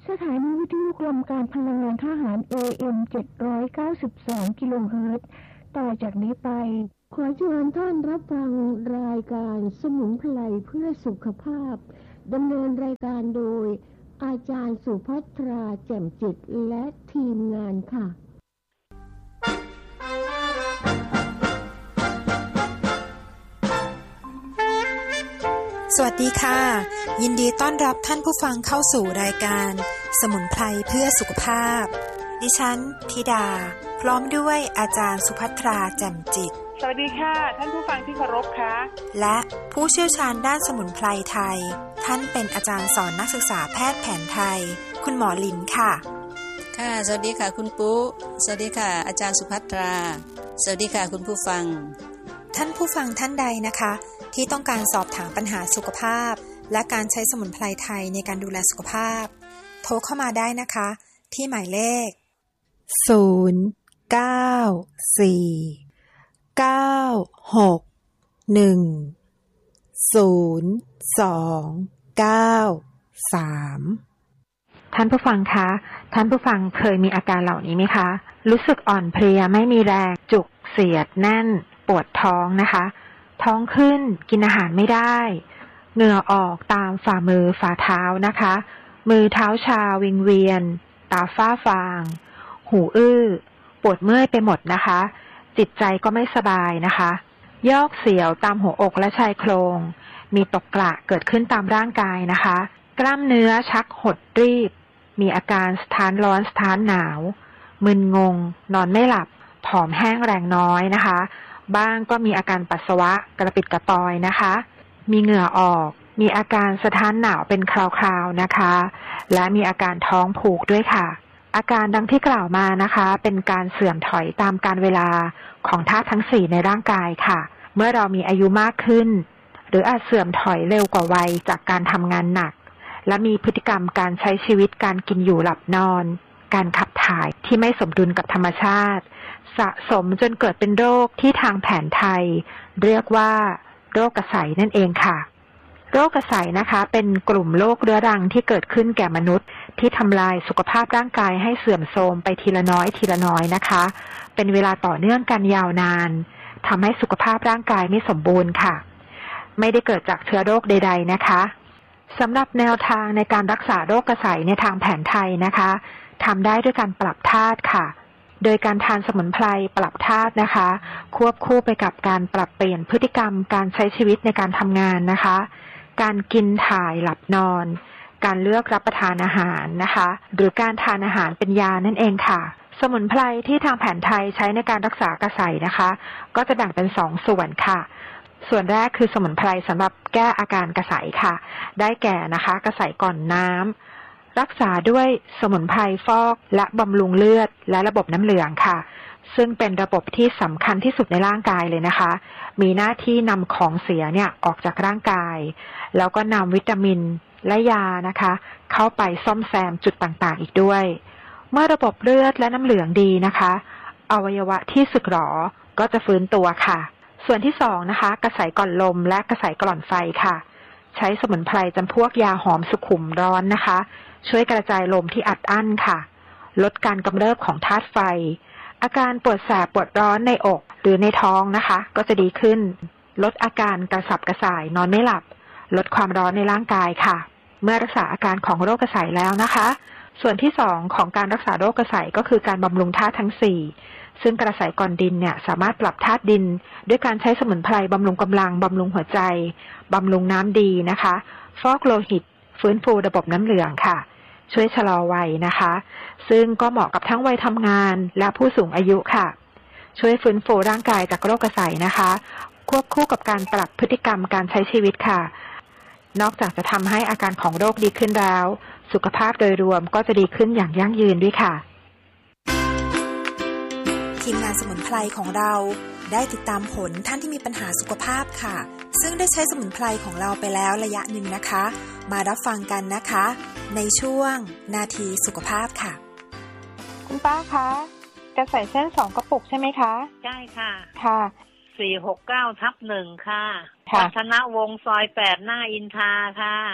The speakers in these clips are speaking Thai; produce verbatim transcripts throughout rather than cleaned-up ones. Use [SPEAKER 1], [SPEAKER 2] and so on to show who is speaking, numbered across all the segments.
[SPEAKER 1] สถานีวิทยุกรมการพลังงานทหาร เอ เอ็ม เจ็ดร้อยเก้าสิบสอง กิโลเฮิรตซ์ต่อจากนี้ไปขอเชิญท่านรับฟังรายการสมุนไพรเพื่อสุขภาพดำเนินรายการโดยอาจารย์สุภัทราแจ่มจิตและทีมงานค่ะ
[SPEAKER 2] สวัสดีค่ะยินดีต้อนรับท่านผู้ฟังเข้าสู่รายการสมุนไพรเพื่อสุขภาพดิฉันธิดาพร้อมด้วยอาจารย์สุภัทราแจ่มจิต
[SPEAKER 3] สวัสดีค่ะท่านผู้ฟังที่เคารพค่ะ
[SPEAKER 2] และผู้เชี่ยวชาญด้านสมุนไพรไทยท่านเป็นอาจารย์สอนนักศึกษาแพทย์แผนไทยคุณหมอลินค่ะ
[SPEAKER 4] ค่ะสวัสดีค่ะคุณปุ๊สวัสดีค่ะอาจารย์สุภัทราสวัสดีค่ะคุณผู้ฟัง
[SPEAKER 2] ท่านผู้ฟังท่านใดนะคะที่ต้องการสอบถามปัญหาสุขภาพและการใช้สมุนไพรไทยในการดูแลสุขภาพโทรเข้ามาได้นะคะที่หมายเลขศูนย์ เก้า สี่ เก้า หก หนึ่ง ศูนย์ สอง เก้า สามท่านผู้ฟังคะท่านผู้ฟังเคยมีอาการเหล่านี้ไหมคะรู้สึกอ่อนเพลียไม่มีแรงจุกเสียดแน่นปวดท้องนะคะท้องขึ้นกินอาหารไม่ได้เหงื่อออกตามฝ่ามือฝ่าเท้านะคะมือเท้าชาวิงเวียนตาฝ้าฟางหูอื้อปวดเมื่อยไปหมดนะคะจิตใจก็ไม่สบายนะคะยอกเสียวตามหัวอกและชายโครงมีตกกระเกิดขึ้นตามร่างกายนะคะกล้ามเนื้อชักหดรีบมีอาการสถานร้อนสถานหนาวมึนงงนอนไม่หลับผอมแห้งแรงน้อยนะคะบ้างก็มีอาการปัสสาวะกระปิดกระปอยนะคะมีเหงื่อออกมีอาการสะท้านหนาวเป็นคราวๆนะคะและมีอาการท้องผูกด้วยค่ะอาการดังที่กล่าวมานะคะเป็นการเสื่อมถอยตามกาลเวลาของธาตุทั้งสี่ในร่างกายค่ะเมื่อเรามีอายุมากขึ้นหรืออาจเสื่อมถอยเร็วกว่าวัยจากการทำงานหนักและมีพฤติกรรมการใช้ชีวิตการกินอยู่หลับนอนการขับถ่ายที่ไม่สมดุลกับธรรมชาติสะสมจนเกิดเป็นโรคที่ทางแผนไทยเรียกว่าโรคกระใสนั่นเองค่ะโรคกระใสนะคะเป็นกลุ่มโรคเรื้อรังที่เกิดขึ้นแก่มนุษย์ที่ทำลายสุขภาพร่างกายให้เสื่อมโทรมไปทีละน้อยทีละน้อยนะคะเป็นเวลาต่อเนื่องกันยาวนานทำให้สุขภาพร่างกายไม่สมบูรณ์ค่ะไม่ได้เกิดจากเชื้อโรคใดๆนะคะสำหรับแนวทางในการรักษาโรคกระใสในทางแผนไทยนะคะทำได้ด้วยการปรับธาตุค่ะโดยการทานสมุนไพรปรับธาตุนะคะควบคู่ไปกับการปรับเปลี่ยนพฤติกรรมการใช้ชีวิตในการทำงานนะคะการกินถ่ายหลับนอนการเลือกรับประทานอาหารนะคะหรือการทานอาหารเป็นยานั่นเองค่ะสมุนไพรที่ทางแผนไทยใช้ในการรักษากระใสนะคะก็จะแบ่งเป็นสองส่วนค่ะส่วนแรกคือสมุนไพรสำหรับแก้อาการกระใสค่ะได้แก่นะคะกระใสก่อนน้ำรักษาด้วยสมุนไพรฟอกและบำรุงเลือดและระบบน้ำเหลืองค่ะซึ่งเป็นระบบที่สำคัญที่สุดในร่างกายเลยนะคะมีหน้าที่นำของเสียเนี่ยออกจากร่างกายแล้วก็นำวิตามินและยานะคะเข้าไปซ่อมแซมจุดต่างๆอีกด้วยเมื่อระบบเลือดและน้ำเหลืองดีนะคะอวัยวะที่สึกหรอก็จะฟื้นตัวค่ะส่วนที่สองนะคะกระใสก่อนลมและกระใสก่อนไฟค่ะใช้สมุนไพรจำพวกยาหอมสุขุมร้อนนะคะช่วยกระจายลมที่อัดอั้นค่ะลดการกำเริบของธาตุไฟอาการปวดแสบปวดร้อนในอกหรือในท้องนะคะก็จะดีขึ้นลดอาการกระสับกระส่ายนอนไม่หลับลดความร้อนในร่างกายค่ะเมื่อรักษาอาการของโรคกระใสแล้วนะคะส่วนที่สองของการรักษาโรคกระใสก็คือการบำรุงธาตุทั้งสี่ซึ่งกระใสก่อนดินเนี่ยสามารถปรับธาตุดินด้วยการใช้สมุนไพรบำรุงกำลังบำรุงหัวใจบำรุงน้ำดีนะคะฟอกโลหิตฟื้นฟูระบบน้ำเหลืองค่ะช่วยชะลอวัยนะคะซึ่งก็เหมาะกับทั้งวัยทำงานและผู้สูงอายุค่ะช่วยฟื้นฟูร่างกายจากโรคกระใสนะคะควบคู่กับการปรับพฤติกรรมการใช้ชีวิตค่ะนอกจากจะทำให้อาการของโรคดีขึ้นแล้วสุขภาพโดยรวมก็จะดีขึ้นอย่างยั่งยืนด้วยค่ะทีมงานสมุนไพรของเราได้ติดตามผลท่านที่มีปัญหาสุขภาพค่ะซึ่งได้ใช้สมุนไพรของเราไปแล้วระยะหนึ่งนะคะมารับฟังกันนะคะในช่วงนาทีสุขภาพค่ะ
[SPEAKER 3] คุณป้าคะจะใส่เส้นสองกระปุกใช่ไหมคะ
[SPEAKER 5] ใช่ค่ะ
[SPEAKER 3] ค่ะ
[SPEAKER 5] สี่หกเก้าทับหนึ่งค่ะวัฒนวงศ์ซอยแปดหน้าอินทราค่ะ พ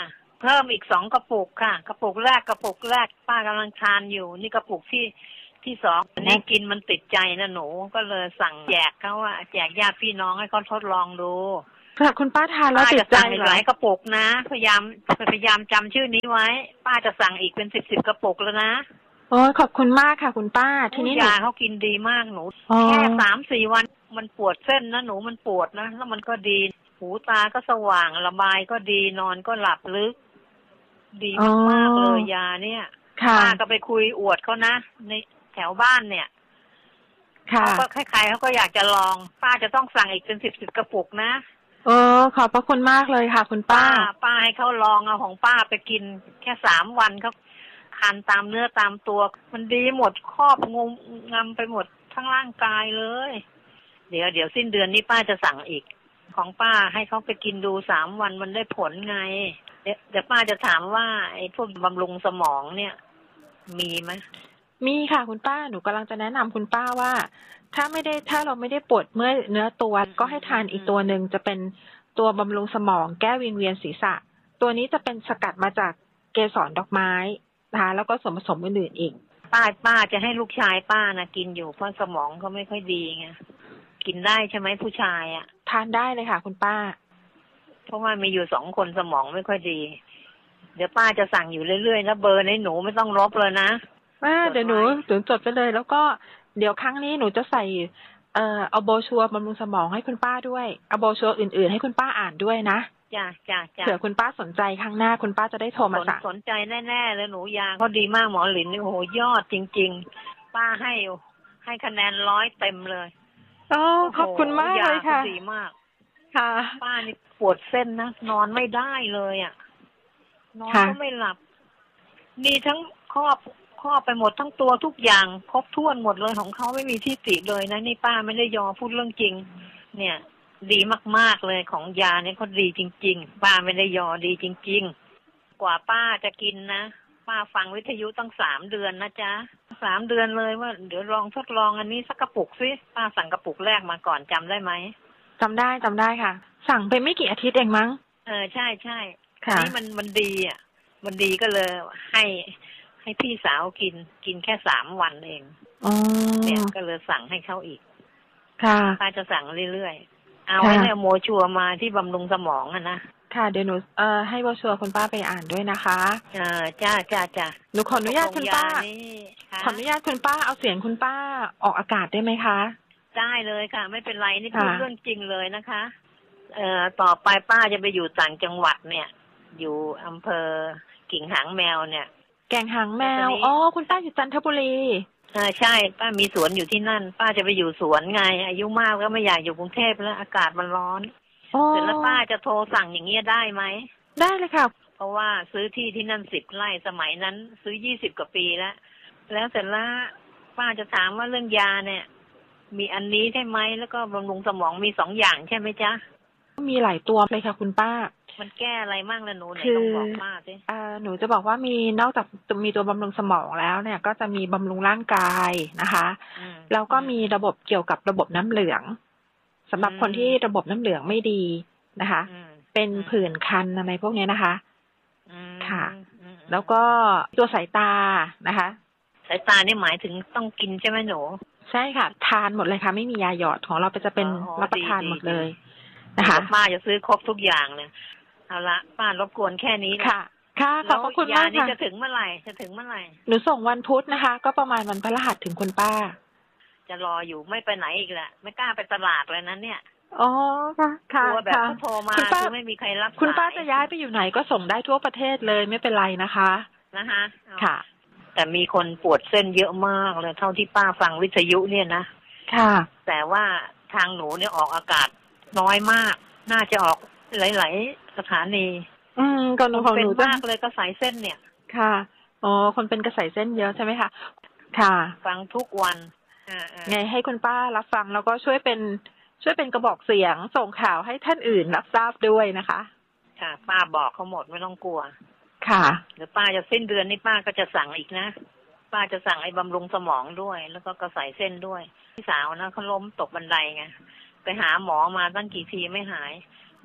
[SPEAKER 5] พิ่มอีกสองกระปุกค่ะกระปุกแรกกระปุกแรกป้ากำลังทานอยู่นี่กระปุกที่ที่สองนี่กินมันติดใจนะหนูก็เลยสั่งแจกเขาว่าแจกญาติพี่น้องให้เขาทดลองดู
[SPEAKER 6] ค่ะคุณป้าทานแล้วติดใจเหรอ
[SPEAKER 5] หลายกระปุกนะพยายามพยายามจำชื่อนี้ไว้ป้าจะสั่งอีกเป็นสิบสิบกระปุกแล้วนะ
[SPEAKER 6] โอ้ขอบคุณมากค่ะคุณป้าทีนี้
[SPEAKER 5] ยาเขากินดีมากหนูแค่สามสี่วันมันปวดเส้นนะหนูมันปวดนะแล้วมันก็ดีหูตาก็สว่างระบายก็ดีนอนก็หลับลึกดีมากๆเลยยาเนี่ยป้าก็ไปคุยอวดเขานะในแถวบ้านเนี่ยเขาก็ใครๆเขาก็อยากจะลองป้าจะต้องสั่งอีกเป็นสิบสิบกระปุกนะ
[SPEAKER 6] โอ้ขอบพระคุณมากเลยค่ะคุณป้า
[SPEAKER 5] ป้าให้เขาลองเอาของป้าไปกินแค่สามวันเขาคันตามเนื้อตามตัวมันดีหมดครอบงมงำไปหมดทั้งร่างกายเลยเดี๋ยวเดี๋ยวสิ้นเดือนนี้ป้าจะสั่งอีกของป้าให้เขาไปกินดูสามวันมันได้ผลไงเดี๋ยวเดี๋ยวป้าจะถามว่าไอ้พวกบำรุงสมองเนี่ยมีไหม
[SPEAKER 6] มีค่ะคุณป้าหนูกำลังจะแนะนำคุณป้าว่าถ้าไม่ได้ถ้าเราไม่ได้ปวดเมื่อยเนื้อตัวก็ให้ทานอีกตัวหนึ่งจะเป็นตัวบำรุงสมองแก้วิงเวียนศีรษะตัวนี้จะเป็นสกัดมาจากเกสรดอกไม้นะคะแล้วก็ส่วนผสมอื่นๆอีก
[SPEAKER 5] ป้าป้าจะให้ลูกชายป้านะกินอยู่เพราะสมองเขาไม่ค่อยดีไงกินได้ใช่ไหมผู้ชายอ่ะ
[SPEAKER 6] ทานได้เลยค่ะคุณป้า
[SPEAKER 5] เพราะว่ามีอยู่สองคนสมองไม่ค่อยดีเดี๋ยวป้าจะสั่งอยู่เรื่อยๆนะเบอร์ในหนูไม่ต้องลบเลยนะ
[SPEAKER 6] เดี๋ยวหนูถึงจดไปเลยแล้วก็เดี๋ยวครั้งนี้หนูจะใส่เอ่อเอาโบชัวร์บำรุงสมองให้คุณป้าด้วยเอาโบชัวร์อื่นๆให้คุณป้าอ่านด้วยนะ
[SPEAKER 5] จ้ะจ้ะจ้ะ
[SPEAKER 6] เผื่อคุณป้าสนใจครั้งหน้าคุณป้าจะได้โทรมาสั่ง
[SPEAKER 5] สนใจแน่ๆเลยหนูยาเขาดีมากหมอหลินนี่โอ้โหยอดจริงๆป้าให้ให้คะแนนร้อยเต็มเลย
[SPEAKER 6] โอ้ขอบคุณมากเลยค่ะ
[SPEAKER 5] ดีมาก
[SPEAKER 6] ค่ะ
[SPEAKER 5] ป้านี่ปวดเส้นนะนอนไม่ได้เลยอ่ะนอนก็ไม่หลับมีทั้งครอบครอบไปหมดทั้งตัวทุกอย่างครบถ้วนหมดเลยของเขาไม่มีที่ติเลยนะนี่ป้าไม่ได้ยอพูดเรื่องจริงเนี่ยดีมากๆเลยของยาเนี่ยเขาดีจริงๆป้าไม่ได้ยอดีจริงๆกว่าป้าจะกินนะป้าฟังวิทยุตั้งสามเดือนนะจ๊ะสามเดือนเลยว่าเดี๋ยวลองทดลองอันนี้สักกระปุกสิป้าสั่งกระปุกแรกมาก่อนจำได้ไหม
[SPEAKER 6] จำได้จำได้ค่ะสั่งไปไม่กี่อาทิตย์เองมั้ง
[SPEAKER 5] เออใช่ใช่นี่มันมันดีอ่ะมันดีก็เลยให้ให้พี่สาวกินกินแค่สามวันเองเนี่ยก็เลยสั่งให้เขาอีก
[SPEAKER 6] ค่ะ
[SPEAKER 5] ป้าจะสั่งเรื่อยๆเอาไว้เนี่ยโมชัวมาที่บำรุงสมองอะนะ
[SPEAKER 6] ค่ะเดี๋ยวหนูเอ่อให้โมชัวคุณป้าไปอ่านด้วยนะคะ
[SPEAKER 5] เออจ้าจ้าจ้า
[SPEAKER 6] หนูขออนุญาตคุณป้าขออนุญาตคุณป้าเอาเสียงคุณป้าออกอากาศได้ไหมคะ
[SPEAKER 5] ได้เลยค่ะไม่เป็นไรนี่พูดเรื่องจริงเลยนะคะเอ่อต่อไปป้าจะไปอยู่ต่างจังหวัดเนี่ยอยู่อำเภอกิ่งหางแมวเนี่ย
[SPEAKER 6] แก่งหางแมวอ๋อคุณป้าอยู่จันทบุรี
[SPEAKER 5] อ่าใช่ป้ามีสวนอยู่ที่นั่นป้าจะไปอยู่สวนไงอายุมากก็ไม่อยากอยู่กรุงเทพแล้วอากาศมันร้อนเสร็จแล้วป้าจะโทรสั่งอย่างเงี้ยได้ไหม
[SPEAKER 6] ได้เลยค่ะ
[SPEAKER 5] เพราะว่าซื้อที่ที่นั่นสิบไร่สมัยนั้นซื้อยี่สิบกว่าปีแล้วแล้วเสร็จแล้วป้าจะถามว่าเรื่องยาเนี่ยมีอันนี้ใช่ไหมแล้วก็บำรุงสมองมีสองอย่างใช่ไหมจ๊ะ
[SPEAKER 6] มีหลายตัวเลยค่ะคุณป้า
[SPEAKER 5] มันแก้อะไรมั่งล่ะหนูไหนต้องบอกป้าสิ
[SPEAKER 6] อ่าหนูจะบอกว่ามีนอกจากมีตัวบำรุงสมองแล้วเนี่ยก็จะมีบำรุงร่างกายนะคะแล้วก็มีระบบเกี่ยวกับระบบน้ำเหลืองสำหรับคนที่ระบบน้ำเหลืองไม่ดีนะคะเป็นผื่นคันอะไรพวกนี้นะคะค่ะแล้วก็ตัวสายตานะคะ
[SPEAKER 5] สายตานี่หมายถึงต้องกินใช่ไหมหนู
[SPEAKER 6] ใช่ค่ะทานหมดเลยค่ะไม่มียาหยอดของเราจะเป็นรับประทานหมดเลยนะคะ
[SPEAKER 5] ป้าจะซื้อครบทุกอย่างเลยเอาละป้ารบกวนแค่นี้
[SPEAKER 6] ค่ะค่ะขอบคุณมากค่ะ
[SPEAKER 5] นี่จะถึงเมื่อไหร่จะถึงเมื่อไหร่
[SPEAKER 6] หนูส่งวันพุธนะคะก็ประมาณวันพฤหัสถึงคุณป้า
[SPEAKER 5] จะรออยู่ไม่ไปไหนอีกแหละไม่กล้าไปตลาดเลยนั้นเนี่ย
[SPEAKER 6] อ๋อค่ะค่ะ
[SPEAKER 5] ตัวแบบโทรมาคือไม่มีใครรับ
[SPEAKER 6] คุณป้าจะย้ายไปอยู่ไหนก็ส่งได้ทั่วประเทศเลยไม่เป็นไรนะคะ
[SPEAKER 5] นะคะ
[SPEAKER 6] ค่ะ
[SPEAKER 5] แต่มีคนปวดเส้นเยอะมากเลยเท่าที่ป้าฟังวิทยุเนี่ยนะ
[SPEAKER 6] ค่ะ
[SPEAKER 5] แต่ว่าทางหนูเนี่ยออกอากาศน้อยมากน่าจะออกหลายๆสถานี
[SPEAKER 6] อืมก่อนหนูของหนู
[SPEAKER 5] มากเลยกระสายเส้นเนี่ย
[SPEAKER 6] ค่ะอ๋อคนเป็นกระสายเส้นเยอะใช่ไหมคะค่ะ
[SPEAKER 5] ฟังทุกวัน
[SPEAKER 6] ไงให้คุณป้ารับฟังแล้วก็ช่วยเป็นช่วยเป็นกระบอกเสียงส่งข่าวให้ท่านอื่นรับทราบด้วยนะคะ
[SPEAKER 5] ค่ะป้าบอกเขาหมดไม่ต้องกลัว
[SPEAKER 6] ค่ะ
[SPEAKER 5] เดี๋ยวป้าจะสิ้นเดือนนี้ป้าก็จะสั่งอีกนะป้าจะสั่งไอ้บำรุงสมองด้วยแล้วก็กระสายเส้นด้วยพี่สาวนะเขาล้มตกบันไดไงไปหาหมอมาตั้งกี่ทีไม่หาย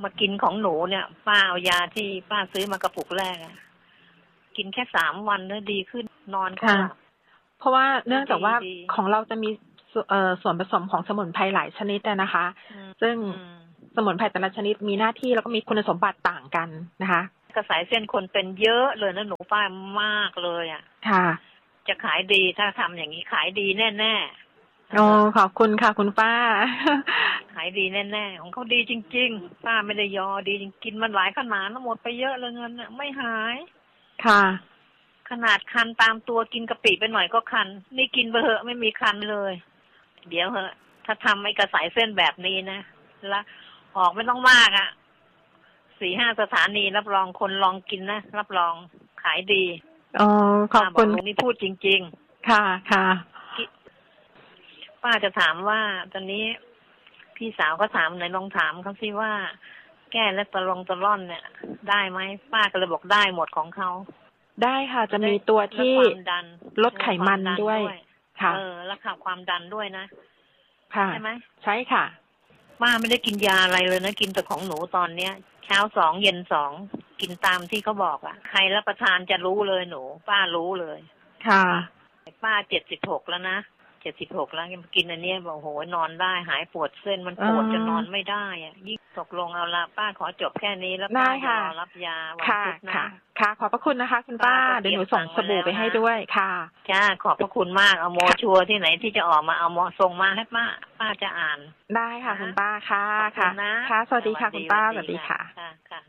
[SPEAKER 5] มากินของหนูเนี่ยป้าเอายาที่ป้าซื้อมากระปุกแรกอะกินแค่สามวันแล้วดีขึ้นนอนก็หลับ
[SPEAKER 6] เพราะว่าเนื่องจากว่าของเราจะมีเอ่อส่วนผสมของสมุนไพรหลายชนิดนะคะซึ่งสมุนไพรแต่ละชนิดมีหน้าที่แล้วก็มีคุณสมบัติต่างกันนะคะ
[SPEAKER 5] กระสายเส้นคนเป็นเยอะเลยนะหนูป้ามากเลยอ่ะ
[SPEAKER 6] ค่ะ
[SPEAKER 5] จะขายดีถ้าทำอย่างนี้ขายดีแน่แน่
[SPEAKER 6] โอ้ขอบคุณค่ะคุณป้า
[SPEAKER 5] ขายดีแน่แน่ของเขาดีจริงๆป้าไม่ได้ยอดีจริงกินมันหลายขนาดหมดไปเยอะเลยเงินไม่หาย
[SPEAKER 6] ค่ะ
[SPEAKER 5] ขนาดคันตามตัวกินกะปิไปหน่อยก็คันนี่กินไปเหอะไม่มีคันเลยเดี๋ยวเหอะถ้าทำไอ้กระสายเส้นแบบนี้นะแล้วออกไม่ต้องมากอ่ะสี่ห้าสถานีรับรองคนลองกินนะรับรองขายดี
[SPEAKER 6] อ๋อขอบคุณ
[SPEAKER 5] นี่พูดจริง
[SPEAKER 6] ๆค่ะค่ะ
[SPEAKER 5] ป้าจะถามว่าตอนนี้พี่สาวก็ถามไหนลองถามเขาสิว่าแก้และตะลงตะล่อนเนี่ยได้ไหมป้าก็เลยบอกได้หมดของเขา
[SPEAKER 6] ได้ค่ะจะมีตัวที่ลดไขมันด้วยค่ะ
[SPEAKER 5] เออแล้วขับความดันด้วยนะ
[SPEAKER 6] ค่ะ
[SPEAKER 5] ใช่ไหม
[SPEAKER 6] ใช่ค่ะ
[SPEAKER 5] ป้าไม่ได้กินยาอะไรเลยนะกินแต่ของหนูตอนเนี้ยเช้าสองเย็นสองกินตามที่เขาบอกอ่ะใครรับประทานจะรู้เลยหนูป้ารู้เลย
[SPEAKER 6] ค่ะ
[SPEAKER 5] ป้าเจ็ดสิบหกแล้วนะเจ็ดสิบหกแล้วกินอันนี้บอกโหนอนได้หายปวดเส้นมันปวดจนนอนไม่ได้อ่ะยิ่งตกลงเอาละป้าขอจบแค่นี้แล้วป้าจะรอรับยาวันพุธนะ
[SPEAKER 6] ค่ะขอบพระคุณนะคะคุณป้าเดี๋ยวหนูส่งสบู่ไปให้ด้วยค่ะ
[SPEAKER 5] จ้าขอบพระคุณมากเอาโมชัวที่ไหนที่จะออกมาเอาโมส่งมาให้ป้าป้าจะอ่าน
[SPEAKER 6] ได้ค่ะคุณป้าค่ะค่ะค่ะสวัสดีค่ะคุณป้าสวัสดีค่ะ
[SPEAKER 5] ค่ะ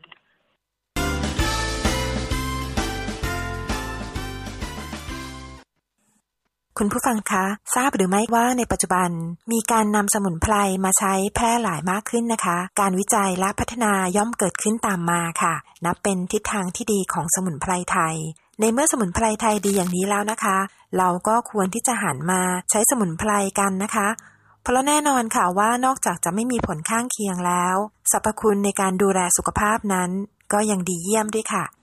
[SPEAKER 2] คุณผู้ฟังคะทราบหรือไม่ว่าในปัจจุบันมีการนำสมุนไพรมาใช้แพร่หลายมากขึ้นนะคะการวิจัยและพัฒนาย่อมเกิดขึ้นตามมาค่ะนับเป็นทิศทางที่ดีของสมุนไพรไทยในเมื่อสมุนไพรไทยดีอย่างนี้แล้วนะคะเราก็ควรที่จะหันมาใช้สมุนไพรกันนะคะเพราะแน่นอนค่ะว่านอกจากจะไม่มีผลข้างเคียงแล้วสรรพคุณในการดูแลสุขภาพนั้นก็ยังดีเยี่ยมด้วยค่ะ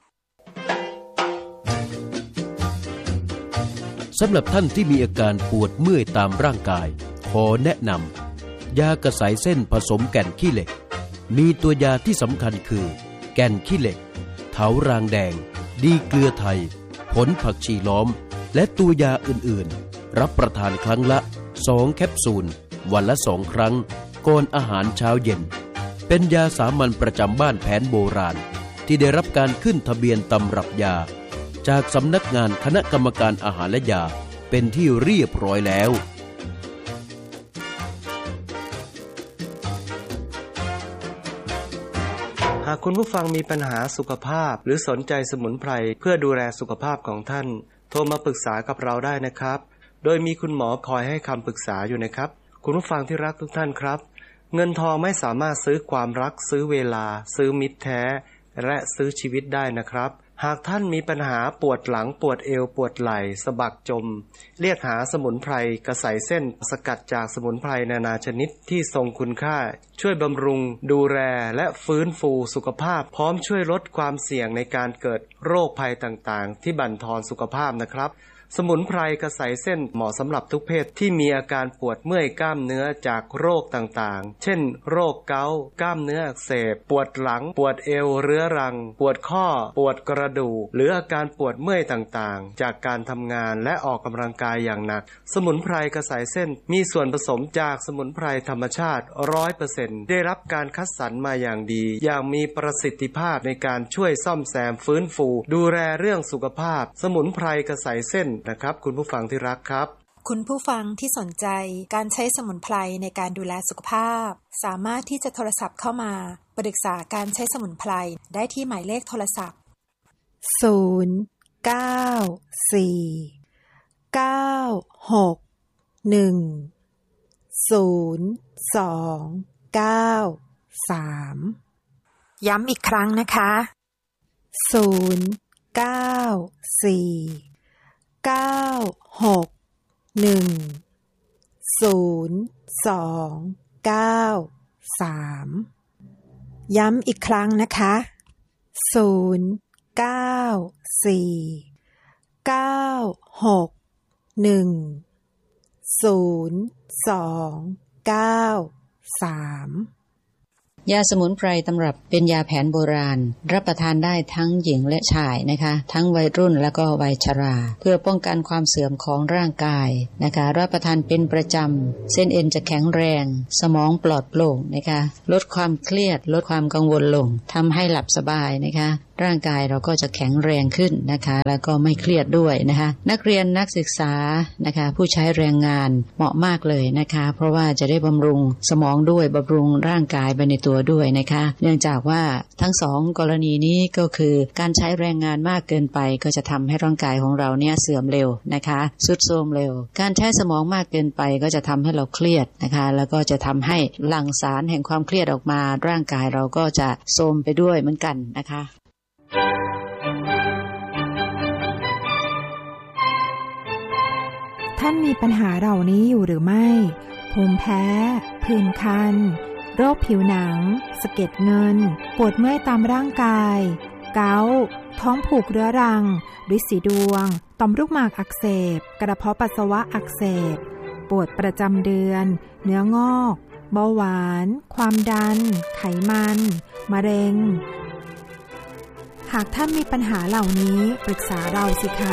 [SPEAKER 7] สำหรับท่านที่มีอาการปวดเมื่อยตามร่างกายขอแนะนำยากระสายเส้นผสมแก่นขี้เหล็กมีตัวยาที่สำคัญคือแก่นขี้เหล็กเถารางแดงดีเกลือไทยผลผักชีล้อมและตัวยาอื่นๆรับประทานครั้งละสองแคปซูลวันละสองครั้งก่อนอาหารเช้าเย็นเป็นยาสามัญประจำบ้านแผนโบราณที่ได้รับการขึ้นทะเบียนตำรับยาจากสำนักงานคณะกรรมการอาหารและยาเป็นที่เรียบร้อยแล้ว
[SPEAKER 8] หากคุณผู้ฟังมีปัญหาสุขภาพหรือสนใจสมุนไพรเพื่อดูแลสุขภาพของท่านโทรมาปรึกษากับเราได้นะครับโดยมีคุณหมอคอยให้คำปรึกษาอยู่นะครับคุณผู้ฟังที่รักทุกท่านครับเงินทองไม่สามารถซื้อความรักซื้อเวลาซื้อมิตรแท้และซื้อชีวิตได้นะครับหากท่านมีปัญหาปวดหลังปวดเอวปวดไหล่สะบักจมเรียกหาสมุนไพรกระสายเส้นสกัดจากสมุนไพรนานาชนิดที่ทรงคุณค่าช่วยบำรุงดูแลและฟื้นฟูสุขภาพพร้อมช่วยลดความเสี่ยงในการเกิดโรคภัยต่างๆที่บั่นทอนสุขภาพนะครับสมุนไพรกระสายเส้นเหมาะสำหรับทุกเพศที่มีอาการปวดเมื่อยกล้ามเนื้อจากโรคต่างๆเช่นโรคเกาต์กล้ามเนื้ออักเสบปวดหลังปวดเอวเรื้อรังปวดข้อปวดกระดูกหรืออาการปวดเมื่อยต่างๆจากการทำงานและออกกำลังกายอย่างหนักสมุนไพรกระสายเส้นมีส่วนผสมจากสมุนไพรธรรมชาติ ร้อยเปอร์เซ็นต์ ได้รับการคัดสรรมาอย่างดีอย่างมีประสิทธิภาพในการช่วยซ่อมแซมฟื้นฟูดูแลเรื่องสุขภาพสมุนไพรกระสายเส้นนะครับคุณผู้ฟังที่รักครับ
[SPEAKER 2] คุณผู้ฟังที่สนใจการใช้สมุนไพรในการดูแลสุขภาพสามารถที่จะโทรศัพท์เข้ามาปรึกษาการใช้สมุนไพรได้ที่หมายเลขโทรศัพท์ศูนย์ เก้า สี่ เก้า หก หนึ่ง ศูนย์ สอง เก้า สามย้ำอีกครั้งนะคะศูนย์ เก้า สี่ เก้า หก หนึ่ง ศูนย์ สอง เก้า สามย้ำอีกครั้งนะคะศูนย์ เก้า สี่ เก้า หก หนึ่ง ศูนย์ สอง เก้า สาม
[SPEAKER 4] ยาสมุนไพรตำรับเป็นยาแผนโบราณรับประทานได้ทั้งหญิงและชายนะคะทั้งวัยรุ่นและก็วัยชราเพื่อป้องกันความเสื่อมของร่างกายนะคะรับประทานเป็นประจำเส้นเอ็นจะแข็งแรงสมองปลอดโปร่งนะคะลดความเครียดลดความกังวลลงทำให้หลับสบายนะคะร่างกายเราก็จะแข็งแรงขึ้นนะคะแล้วก็ไม่เครียดด้วยนะคะนักเรียนนักศึกษานะคะผู้ใช้แรงงานเหมาะมากเลยนะคะเพราะว่าจะได้บำรุงสมองด้วยบำรุงร่างกายไปในตัวด้วยนะคะเนื่องจากว่าทั้งสองกรณีนี้ก็คือการใช้แรงงานมากเกินไปก็จะทำให้ร่างกายของเราเนี่ยเสื่อมเร็วนะคะทรุดโทรมเร็วการใช้สมองมากเกินไปก็จะทำให้เราเครียดนะคะแล้วก็จะทำให้หลั่งสารแห่งความเครียดออกมาร่างกายเราก็จะโทรมไปด้วยเหมือนกันนะคะ
[SPEAKER 9] ท่านมีปัญหาเหล่านี้อยู่หรือไม่ภูมิแพ้ผื่นคันโรคผิวหนังสะเก็ดเงินปวดเมื่อยตามร่างกายเกาต์ท้องผูกเรื้อรังฤทธิ์สีดวงต่อมลูกหมากอักเสบกระเพาะปัสสาวะอักเสบปวดประจำเดือนเนื้องอกเบาหวานความดันไขมันมะเร็งหากท่านมีปัญหาเหล่านี้ปรึกษาเราสิคะ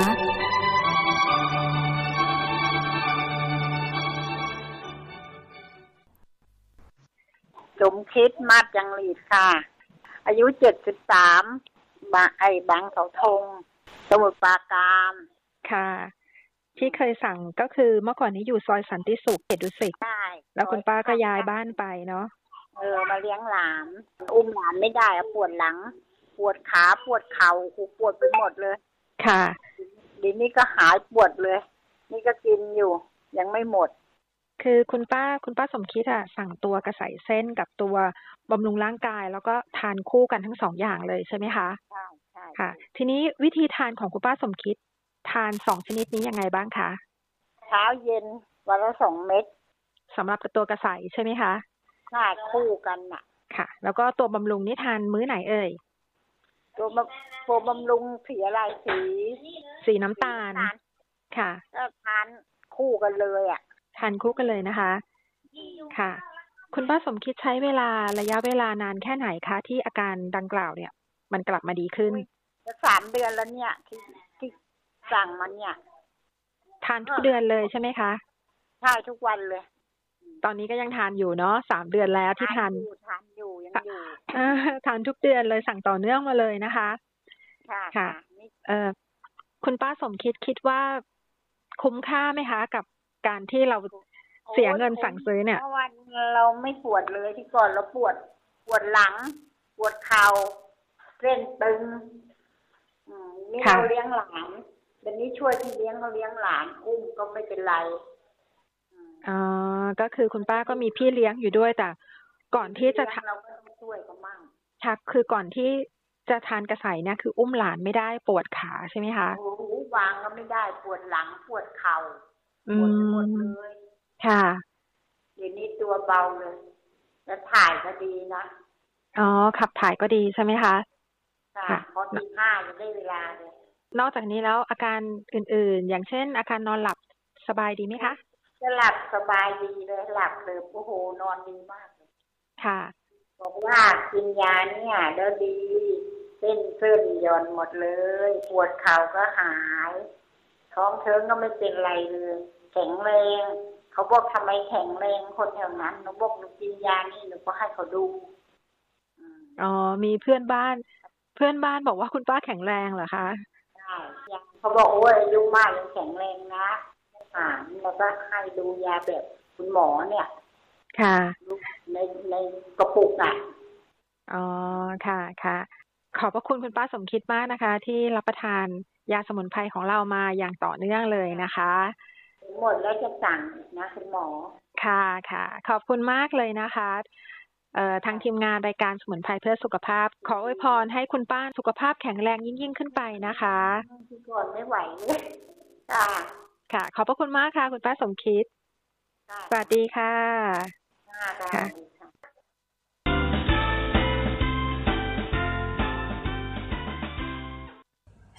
[SPEAKER 10] สมคิดมาดจังหลีดค่ะอายุเจ็ดสิบสามบางไอ้บางเสาธงสมุทรปราการ
[SPEAKER 6] ค่ะที่เคยสั่งก็คือเมื่อก่อนนี้อยู่ซอยสันติสุขเขตดุสิต
[SPEAKER 10] ใช่
[SPEAKER 6] แล้วคุณป้าก็ย้ายบ้านไปเนาะ
[SPEAKER 10] เออมาเลี้ยงหลานอุ้มหลานไม่ได้ปวดหลังปวดขาปวดเข่าหูปวดไปหมดเลย
[SPEAKER 6] ค่ะ
[SPEAKER 10] ดีนี้ก็หายปวดเลยนี่ก็กินอยู่ยังไม่หมด
[SPEAKER 6] คือคุณป้าคุณป้าสมคิดอะสั่งตัวกระใสเส้นกับตัวบำรุงร่างกายแล้วก็ทานคู่กันทั้งสองอย่างเลยใช่ไหมคะ
[SPEAKER 10] ใช่ใช่
[SPEAKER 6] ค่ะทีนี้วิธีทานของคุณป้าสมคิดทานสองชนิดนี้ยังไงบ้างคะ
[SPEAKER 10] เช้าเย็นวันละสองเม็ด
[SPEAKER 6] สำหรับตัวกระใสใช่ไหมคะ
[SPEAKER 10] ใช่คู่กันน่ะ
[SPEAKER 6] ค่ะแล้วก็ตัวบำรุงนี่ทานมื้อไหนเอ่ย
[SPEAKER 10] ตัวบำตัวบำรุงสีอะไรสี
[SPEAKER 6] สีน้ำตาลค่ะ
[SPEAKER 10] ก็ทานคู่กันเลยอ่ะ
[SPEAKER 6] ทานคู่กันเลยนะคะค่ะคุณป้าสมคิดใช้เวลาระยะเวลานานแค่ไหนคะที่อาการดังกล่าวเนี่ยมันกลับมาดีขึ้น
[SPEAKER 10] สามเดือนแล้วเนี่ยที่ที่สั่งมันเนี่ย
[SPEAKER 6] ทานทุกเดือนเลยใช่ไหมคะ
[SPEAKER 10] ใช่ทุกวันเลย
[SPEAKER 6] ตอนนี้ก็ยังทานอยู่เนาะสามเดือนแล้วที่ทาน
[SPEAKER 10] ทานอยู่ยังอยู่
[SPEAKER 6] ทานทุกเดือนเลยสั่งต่อเนื่องมาเลยนะคะ
[SPEAKER 10] ค่ะ
[SPEAKER 6] เอ่อคุณป้าสมคิดคิดว่าคุ้มค่าไหมคะกับการที่เราเสียเงินสั่งซื้อเนี่ย
[SPEAKER 10] เมื่อวันเราไม่ปวดเลยที่ก่อนเราปวดปวดหลังปวดเข่าเส้นตึงนี่เราเลี้ยงหลานเดี๋ยวนี้ช่วยที่เลี้ยงเขาเลี้ยงหลานอุ้มก็ไม่เป็นไร
[SPEAKER 6] อ๋อก็คือคุณป้าก็มีพี่เลี้ยงอยู่ด้วยแต่ก่อนที่จะ
[SPEAKER 10] เราก็ต้องช่วยเขามั่ง
[SPEAKER 6] ค่ะคือก่อนที่จะทานกระใสเนี่ยคืออุ้มหลานไม่ได้ปวดขาใช่ไหมคะ
[SPEAKER 10] โอ้โหวางก็ไม่ได้ปวดหลังปวดเข่าปวดหมดเลย
[SPEAKER 6] ค่ะ
[SPEAKER 10] เดี๋ยวนี้ตัวเบาเลยแล้วถ่ายก็ดีนะ
[SPEAKER 6] อ๋อขับถ่ายก็ดีใช่ไหมคะ
[SPEAKER 10] ค่ะพอตีห้าจะได้เวลาเลย
[SPEAKER 6] นอกจากนี้แล้วอาการอื่นๆอย่างเช่นอาการนอนหลับสบายดีไหมคะ
[SPEAKER 10] จะหลับสบายดีเลยหลับเลยโอ้โหนอนดีมากเลย
[SPEAKER 6] ค่ะ
[SPEAKER 10] บอกว่ากินยาเนี่ยแล้วดีเส้นเส้นย่อนหมดเลยปวดเข่าก็หายท้องเทิงก็ไม่เป็นไรเลยแข็งแรงเขาบอกทำไมแข็งแรงคนแถวนั้นหนูบอกหนูกินยานี่หนูก็ให้เขาดู
[SPEAKER 6] อ๋อมีเพื่อนบ้านเพื่อนบ้านบอกว่าคุณป้าแข็งแรงเหรอคะ
[SPEAKER 10] ใช่เขาบอกโอ้ยอายุมากยังแข็งแรงนะอ่าแล้วก็ให้ดูยาแบบคุณหมอเนี่ย
[SPEAKER 6] ค่ะ
[SPEAKER 10] ในในกระปุกอ่ะ
[SPEAKER 6] อ๋อค่ะค่ะขอบพระคุณคุณป้าสมคิดมากนะคะที่รับประทานยาสมุนไพรของเรามาอย่างต่อเนื่องเลยนะคะ
[SPEAKER 10] หมดแล้วจะสั่งนะคุณหมอ
[SPEAKER 6] ค่ะค่ะขอบคุณมากเลยนะคะเอ่อทางทีมงานรายการสมุนไพรเพื่อสุขภาพขออวยพรให้คุณป้าสุขภาพแข็งแรงยิ่งยิ่งขึ้นไปนะคะ
[SPEAKER 10] ที่ก่อนไม่ไหวเลยค่ะ
[SPEAKER 6] ค่ะขอบพระคุณมากค่ะคุณป้าสมคิดสวัสดีค่ะ
[SPEAKER 10] ค่ะ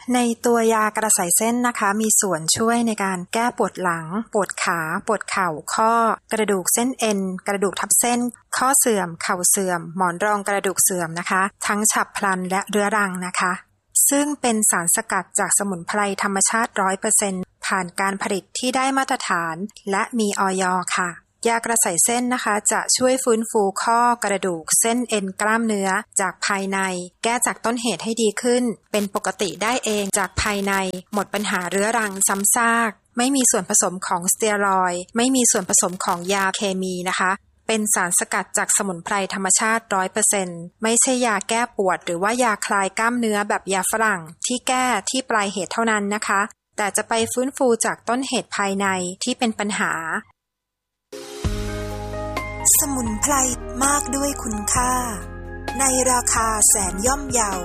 [SPEAKER 2] ในตัวยากระสายเส้นนะคะมีส่วนช่วยในการแก้ปวดหลังปวดขาปวดเข่าข้อกระดูกเส้นเอ็นกระดูกทับเส้นข้อเสื่อมเข่าเสื่อมหมอนรองกระดูกเสื่อมนะคะทั้งฉับพลันและเรื้อรังนะคะซึ่งเป็นสารสกัดจากสมุนไพรธรรมชาติ ร้อยเปอร์เซ็นต์ ผ่านการผลิตที่ได้มาตรฐานและมีอย.ค่ะยากระสายเส้นนะคะจะช่วยฟื้นฟูข้อกระดูกเส้นเอ็นกล้ามเนื้อจากภายในแก้จากต้นเหตุให้ดีขึ้นเป็นปกติได้เองจากภายในหมดปัญหาเรื้อรังซ้ำซากไม่มีส่วนผสมของสเตียรอยด์ไม่มีส่วนผสมของยาเคมีนะคะเป็นสารสกัดจากสมุนไพรธรรมชาติ ร้อยเปอร์เซ็นต์ ไม่ใช่ยาแก้ปวดหรือว่ายาคลายกล้ามเนื้อแบบยาฝรั่งที่แก้ที่ปลายเหตุเท่านั้นนะคะแต่จะไปฟื้นฟูจากต้นเหตุภายในที่เป็นปัญหาสมุนไพรมากด้วยคุณค่าในราคาแสนย่อมเยา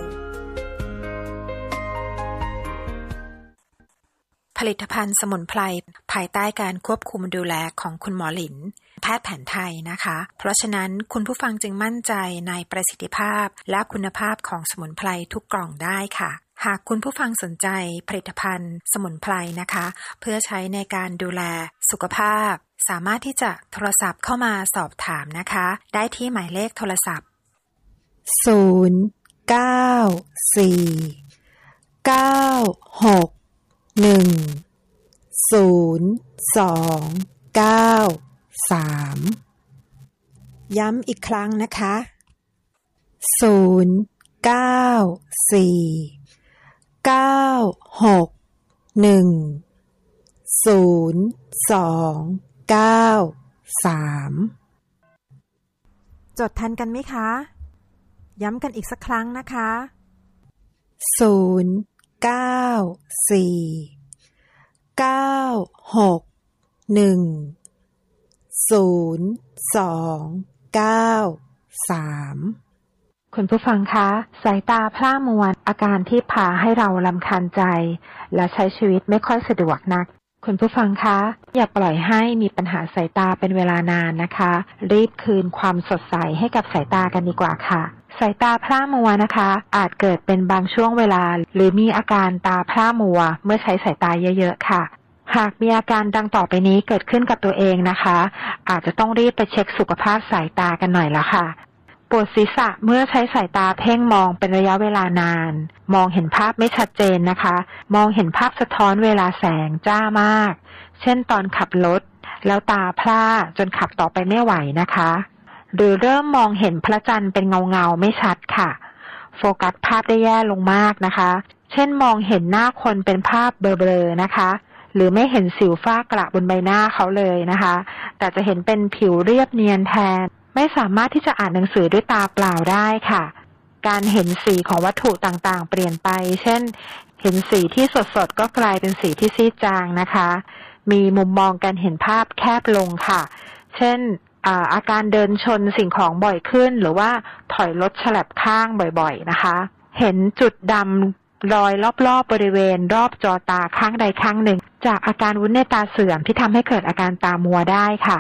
[SPEAKER 2] ผลิตภัณฑ์สมุนไพรภายใต้การควบคุมดูแลของคุณหมอหลินแพทย์แผนไทยนะคะเพราะฉะนั้นคุณผู้ฟังจึงมั่นใจในประสิทธิภาพและคุณภาพของสมุนไพรทุกกล่องได้ค่ะหากคุณผู้ฟังสนใจผลิตภัณฑ์สมุนไพรนะคะเพื่อใช้ในการดูแลสุขภาพสามารถที่จะโทรศัพท์เข้ามาสอบถามนะคะได้ที่หมายเลขโทรศัพท์ศูนย์ เก้า สี่ เก้า หก หนึ่ง ศูนย์ สอง เก้า สาม ย้ำอีกครั้งนะคะศูนย์ เก้า สี่ เก้า หก หนึ่ง ศูนย์ สอง เก้า สามจดทันกันไหมคะย้ำกันอีกสักครั้งนะคะศูนย์ เก้า สี่ เก้า หก หนึ่ง ศูนย์ สอง เก้า สามคุณผู้ฟังคะสายตาพร่ามัวอาการที่พาให้เรารำคาญใจและใช้ชีวิตไม่ค่อยสะดวกนักคุณผู้ฟังคะอย่าปล่อยให้มีปัญหาสายตาเป็นเวลานานนะคะรีบคืนความสดใสให้กับสายตากันดีกว่าค่ะสายตาพร่ามัวนะคะอาจเกิดเป็นบางช่วงเวลาหรือมีอาการตาพร่ามัวเมื่อใช้สายตาเยอะๆค่ะหากมีอาการดังต่อไปนี้เกิดขึ้นกับตัวเองนะคะอาจจะต้องรีบไปเช็คสุขภาพสายตากันหน่อยละค่ะปวดศีรษะเมื่อใช้สายตาเพ่งมองเป็นระยะเวลานานมองเห็นภาพไม่ชัดเจนนะคะมองเห็นภาพสะท้อนเวลาแสงจ้ามากเช่นตอนขับรถแล้วตาพร่าจนขับต่อไปไม่ไหวนะคะหรือเริ่มมองเห็นพระจันทร์เป็นเงาๆไม่ชัดค่ะโฟกัสภาพได้แย่ลงมากนะคะเช่นมองเห็นหน้าคนเป็นภาพเบลอๆนะคะหรือไม่เห็นสิวฝ้ากระบนใบหน้าเขาเลยนะคะแต่จะเห็นเป็นผิวเรียบเนียนแทนไม่สามารถที่จะอ่านหนังสือด้วยตาเปล่าได้ค่ะการเห็นสีของวัตถุต่างๆเปลี่ยนไปเช่นเห็นสีที่สดๆก็กลายเป็นสีที่ซีดจางนะคะมีมุมมองการเห็นภาพแคบลงค่ะเช่นอ่าอาการเดินชนสิ่งของบ่อยขึ้นหรือว่าถอยรถฉลับข้างบ่อยๆนะคะเห็นจุดดำรอยรอบๆบริเวณรอบจอตาข้างใดข้างหนึ่งจากอาการวุ้นในตาเสื่อมที่ทำให้เกิดอาการตามัวได้ค่ะ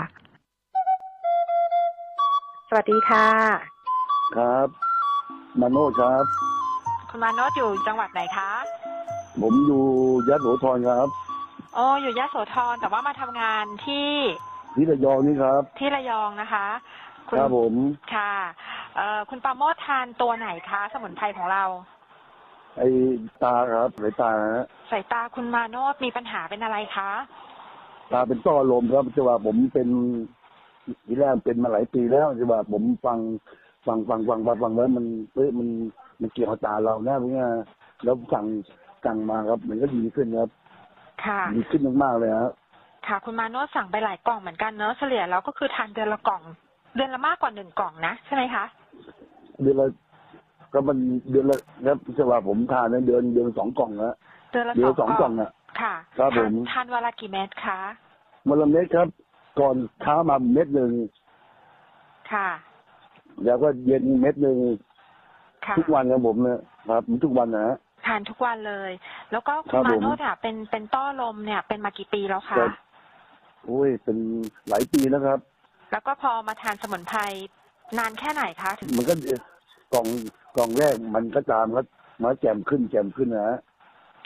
[SPEAKER 2] สวัสดีค่ะ
[SPEAKER 11] ครับมาโนครับ
[SPEAKER 6] คุณมาโนอยู่จังหวัดไหนคะ
[SPEAKER 11] ผมอยู่ยโสธรครับ
[SPEAKER 6] โอ้อยู่ยโสธรแต่ว่ามาทำงานที่
[SPEAKER 11] ที่ระยองนี่ครับ
[SPEAKER 6] ที่ระยองนะคะ
[SPEAKER 11] ครับผม
[SPEAKER 6] ค่ะเอ่อคุณปราโมททานตัวไหนคะสมุนไพรของเรา
[SPEAKER 11] ไอ้ตาครับสายตาฮะ
[SPEAKER 6] สายตาคุณมาโนมีปัญหาเป็นอะไรคะ
[SPEAKER 11] ตาเป็นต้อลมครับจะว่าผมเป็นทีแรกเป็นมาหลายปีแล้วจะว่าผมฟังฟังฟังฟังฟังฟังแล้วมันเฮ้ยมันมันเกี่ยวกับตาเราแน่เงี้ยแล้วสั่งสั่งมาครับมันก็ดีขึ้นครับ
[SPEAKER 6] ค่ะ
[SPEAKER 11] ดีขึ้นมากๆเลยครับ
[SPEAKER 6] ค่ะคุณมาโนสั่งไปหลายกล่องเหมือนกันเนอะเฉลี่ยแล้วก็คือทานเดือนละกล่องเดือนละมากกว่าหนึ่งกล่องนะใช่ไหมคะ
[SPEAKER 11] เดือนละก็มันเดือนละครับจะว่าผมทานในเดือนเดือนสองกล่องนะ
[SPEAKER 6] เดือนละ
[SPEAKER 11] สองกล่องอ่ะ
[SPEAKER 6] ค่ะ
[SPEAKER 11] ครับผม
[SPEAKER 6] ทานวันละกี่เม็ดคะ
[SPEAKER 11] วันละเม็ดครับก่อนเช้ามาเม็ดหนึ่ง
[SPEAKER 6] ค่ะ
[SPEAKER 11] แล้วก็เย็นเม็ดหนึ่งทุกวันครับผมนะครับทุกวันนะ
[SPEAKER 6] ทานทุกวันเลยแล้วก็คุณมาโนดเนี่ยเป็นเป็นต้อลมเนี่ยเป็นมากี่ปีแล้วคะ
[SPEAKER 11] โอ้ยเป็นหลายปีแล้วครับ
[SPEAKER 6] แล้วก็พอมาทานสมุนไพรนานแค่ไหนคะถึง
[SPEAKER 11] มันก็กล่องกล่องแรกมันก็ตามก็มาแจ่มขึ้นแจ่มขึ้นนะ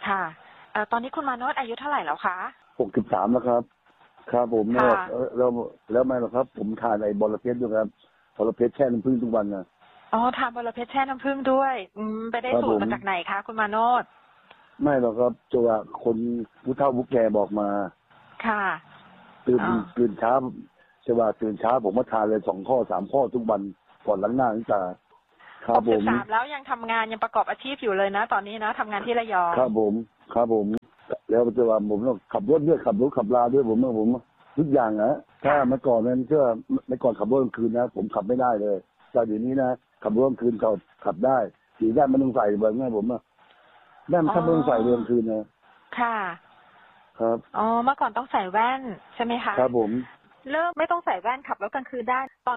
[SPEAKER 6] ค่ะเอ่อตอนนี้คุณมาโนชอายุเท่าไหร่แล้วคะ
[SPEAKER 11] หกสิบสามแล้วครับครับผมแล้วแล้วแล้วไม่หรอกครับผมทานไอ้บอระเพ็ดด้วยครับบอระเพ็ดแช่น้ำผึ้งทุกวันนะ
[SPEAKER 6] อ๋อทานบอระเพ็ดแช่น้ำผึ้งด้วยอืมไปได้สูตรมาจากไหนคะคุณมาโนช
[SPEAKER 11] ไม่หรอกครับจัวคนผู้เฒ่าผู้แก่บอกมา
[SPEAKER 6] ค่ะ
[SPEAKER 11] ตื่นตื่นเช้าจะว่าตื่นเช้าผมมาทานเลยสองข้อสามข้อทุกวันก่อนล้างหน้าล้างตาครับผมหกสิบ
[SPEAKER 6] สามแล้วยังทำงานยังประกอบอาชีพอยู่เลยนะตอนนี้นะทำงานที่ระยอง
[SPEAKER 11] ครับผมครับผมแล้วจะว่าผมต้องขับรถด้วยขับรถขับลาด้วยผมนะผมทุกอย่างนะถ้าเมื่อก่อนนั้นเชื่อเมื่อก่อนขับรถกลางคืนนะผมขับไม่ได้เลยแต่เดี๋ยวนี้นะขับรถกลางคืนเขาขับได้สีได้มันต้องใส่แบบนี้ผมนะได้มันถ้าไม่ต้องใส่กลางคืนนะ
[SPEAKER 6] ค่ะ
[SPEAKER 11] ครับ
[SPEAKER 6] อ๋อเมื่อก่อนต้องใส่แว่นใช่ไหมคะ
[SPEAKER 11] ครับผม
[SPEAKER 6] เริ่มไม่ต้องใส่แว่นขับรถกลางคืนได้ตอน